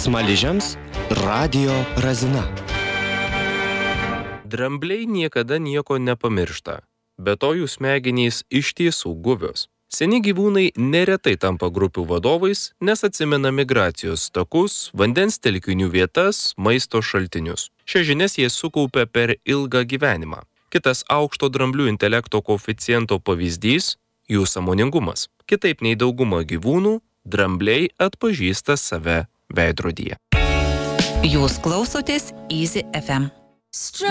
Smaližiams radijo razina. Drambliai niekada nieko nepamiršta, be to jų smegenys iš tiesų guvios. Seni gyvūnai neretai tampa grupių vadovais, nes atsimena migracijos takus, vandens telkinių vietas, maisto šaltinius. Šias žinias jie sukaupia per ilgą gyvenimą. Kitas aukšto dramblių intelekto koeficiento pavyzdys – jų sąmoningumas. Kitaip nei dauguma gyvūnų, drambliai atpažįsta save veidrodyje. Jūs klausotės Easy FM.